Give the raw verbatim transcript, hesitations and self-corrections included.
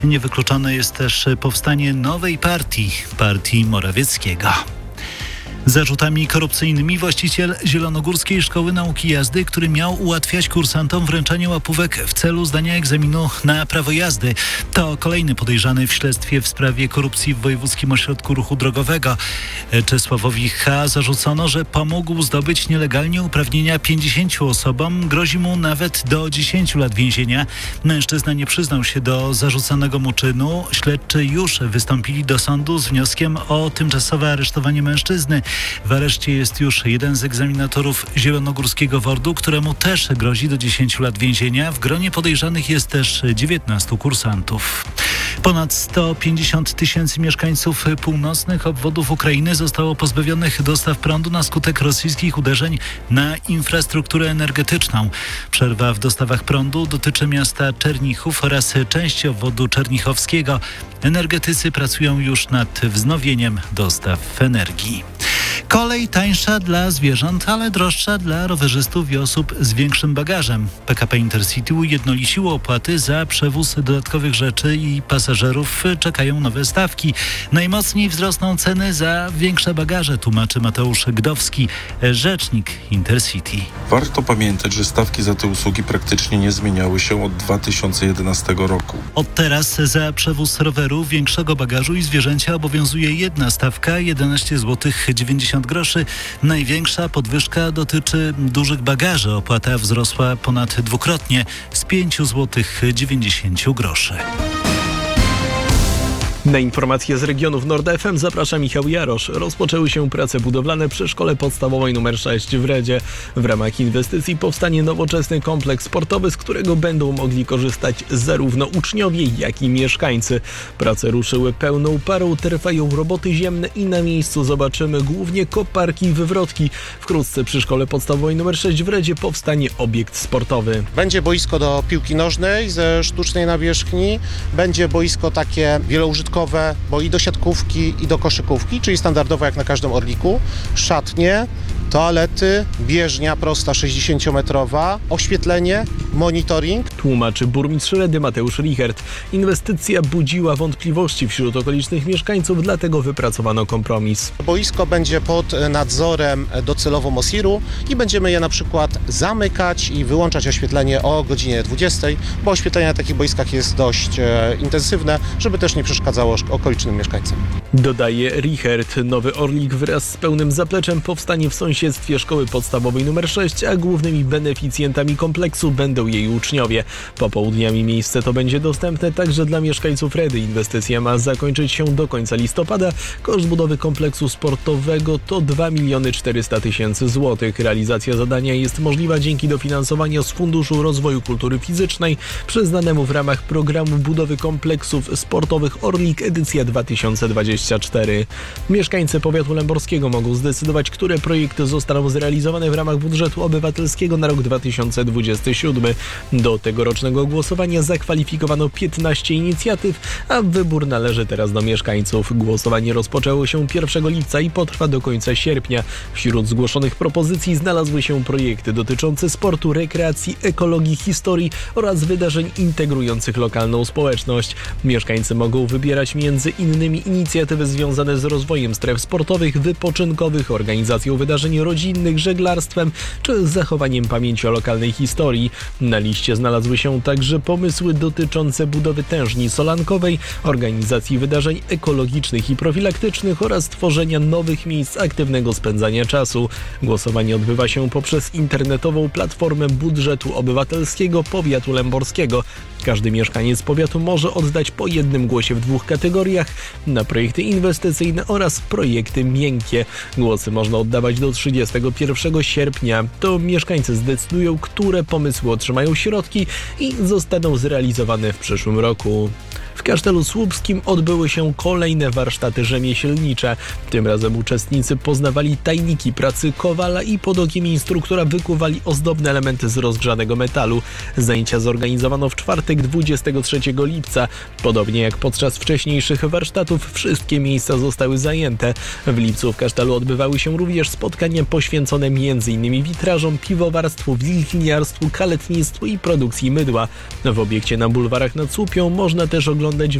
Niewykluczone jest też powstanie nowej partii, partii Morawieckiego. Zarzutami korupcyjnymi właściciel Zielonogórskiej Szkoły Nauki Jazdy, który miał ułatwiać kursantom wręczanie łapówek w celu zdania egzaminu na prawo jazdy. To kolejny podejrzany w śledztwie w sprawie korupcji w Wojewódzkim Ośrodku Ruchu Drogowego. Czesławowi H. zarzucono, że pomógł zdobyć nielegalnie uprawnienia pięćdziesięciu osobom. Grozi mu nawet do dziesięciu lat więzienia. Mężczyzna nie przyznał się do zarzucanego mu czynu. Śledczy już wystąpili do sądu z wnioskiem o tymczasowe aresztowanie mężczyzny. W areszcie jest już jeden z egzaminatorów Zielonogórskiego WORD-u, któremu też grozi do dziesięciu lat więzienia. W gronie podejrzanych jest też dziewiętnastu kursantów. Ponad sto pięćdziesiąt tysięcy mieszkańców północnych obwodów Ukrainy zostało pozbawionych dostaw prądu na skutek rosyjskich uderzeń na infrastrukturę energetyczną. Przerwa w dostawach prądu dotyczy miasta Czernichów oraz części obwodu czernichowskiego. Energetycy pracują już nad wznowieniem dostaw energii. Kolej tańsza dla zwierząt, ale droższa dla rowerzystów i osób z większym bagażem. P K P Intercity ujednoliciło opłaty za przewóz dodatkowych rzeczy i pasażerów. Czekają nowe stawki. Najmocniej wzrosną ceny za większe bagaże, tłumaczy Mateusz Gdowski, rzecznik Intercity. Warto pamiętać, że stawki za te usługi praktycznie nie zmieniały się od dwa tysiące jedenastego roku. Od teraz za przewóz roweru, większego bagażu i zwierzęcia obowiązuje jedna stawka, jedenaście złotych dziewięćdziesiąt groszy. Największa podwyżka dotyczy dużych bagaży. Opłata wzrosła ponad dwukrotnie z pięciu złotych dziewięćdziesięciu groszy. Na informacje z regionów Nord F M zaprasza Michał Jarosz. Rozpoczęły się prace budowlane przy Szkole Podstawowej nr sześć w Redzie. W ramach inwestycji powstanie nowoczesny kompleks sportowy, z którego będą mogli korzystać zarówno uczniowie, jak i mieszkańcy. Prace ruszyły pełną parą, trwają roboty ziemne i na miejscu zobaczymy głównie koparki i wywrotki. Wkrótce przy Szkole Podstawowej nr sześć w Redzie powstanie obiekt sportowy. Będzie boisko do piłki nożnej ze sztucznej nawierzchni, będzie boisko takie wieloużytkowe, bo i do siatkówki, i do koszykówki, czyli standardowo jak na każdym Orliku, szatnie, toalety, bieżnia prosta sześćdziesięciometrowa, oświetlenie, monitoring. Tłumaczy burmistrz Redy Mateusz Richert. Inwestycja budziła wątpliwości wśród okolicznych mieszkańców, dlatego wypracowano kompromis. Boisko będzie pod nadzorem docelowo Mosiru i będziemy je na przykład zamykać i wyłączać oświetlenie o godzinie dwudziestej, bo oświetlenie na takich boiskach jest dość e, intensywne, żeby też nie przeszkadzało okolicznym mieszkańcom. Dodaje Richert. Nowy Orlik wraz z pełnym zapleczem powstanie w sąsiedztwie Szkoły Podstawowej nr sześć, a głównymi beneficjentami kompleksu będą jej uczniowie. Popołudniami miejsce to będzie dostępne także dla mieszkańców Redy. Inwestycja ma zakończyć się do końca listopada. Koszt budowy kompleksu sportowego to dwa miliony czterysta tysięcy złotych. Realizacja zadania jest możliwa dzięki dofinansowaniu z Funduszu Rozwoju Kultury Fizycznej przyznanemu w ramach programu budowy kompleksów sportowych Orlik edycja dwa tysiące dwudziesty czwarty. Mieszkańcy powiatu lęborskiego mogą zdecydować, które projekty zostaną zrealizowane w ramach budżetu obywatelskiego na rok dwa tysiące dwudziesty siódmy. Do tegorocznego głosowania zakwalifikowano piętnaście inicjatyw, a wybór należy teraz do mieszkańców. Głosowanie rozpoczęło się pierwszego lipca i potrwa do końca sierpnia. Wśród zgłoszonych propozycji znalazły się projekty dotyczące sportu, rekreacji, ekologii, historii oraz wydarzeń integrujących lokalną społeczność. Mieszkańcy mogą wybierać między innymi inicjatywy związane z rozwojem stref sportowych, wypoczynkowych, organizacją wydarzeń rodzinnych, żeglarstwem czy zachowaniem pamięci o lokalnej historii. Na liście znalazły się także pomysły dotyczące budowy tężni solankowej, organizacji wydarzeń ekologicznych i profilaktycznych oraz tworzenia nowych miejsc aktywnego spędzania czasu. Głosowanie odbywa się poprzez internetową platformę budżetu obywatelskiego powiatu lęborskiego. Każdy mieszkaniec powiatu może oddać po jednym głosie w dwóch kategoriach: na projekty inwestycyjne oraz projekty miękkie. Głosy można oddawać do trzydziestego pierwszego sierpnia. To mieszkańcy zdecydują, które pomysły otrzymają środki i zostaną zrealizowane w przyszłym roku. W Kasztelu Słupskim odbyły się kolejne warsztaty rzemieślnicze. Tym razem uczestnicy poznawali tajniki pracy kowala i pod okiem instruktora wykuwali ozdobne elementy z rozgrzanego metalu. Zajęcia zorganizowano w czwartek dwudziestego trzeciego lipca. Podobnie jak podczas wcześniejszych warsztatów, wszystkie miejsca zostały zajęte. W lipcu w Kasztelu odbywały się również spotkania poświęcone m.in. witrażom, piwowarstwu, wilginiarstwu, kaletnictwu i produkcji mydła. W obiekcie na bulwarach nad Słupią można też oglądać oglądać